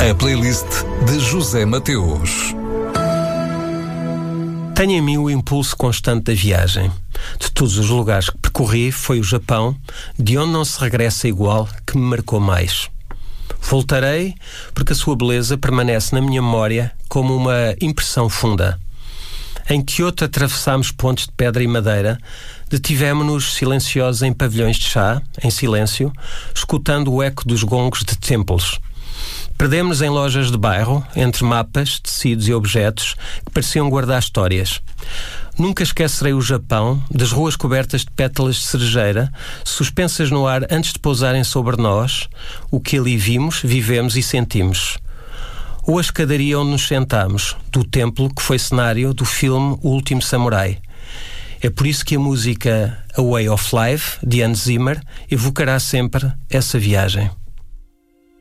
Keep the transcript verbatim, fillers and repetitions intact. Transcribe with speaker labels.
Speaker 1: A playlist de José Mateus.
Speaker 2: Tenho em mim o impulso constante da viagem. De todos os lugares que percorri, foi o Japão, de onde não se regressa igual, que me marcou mais. Voltarei porque a sua beleza permanece na minha memória como uma impressão funda. Em Kyoto atravessámos pontes de pedra e madeira, detivemo-nos silenciosos em pavilhões de chá, em silêncio, escutando o eco dos gongos de templos. Perdemos-nos em lojas de bairro, entre mapas, tecidos e objetos que pareciam guardar histórias. Nunca esquecerei o Japão, das ruas cobertas de pétalas de cerejeira, suspensas no ar antes de pousarem sobre nós, o que ali vimos, vivemos e sentimos. Ou a escadaria onde nos sentámos, do templo que foi cenário do filme O Último Samurai. É por isso que a música A Way of Life, de Hans Zimmer, evocará sempre essa viagem.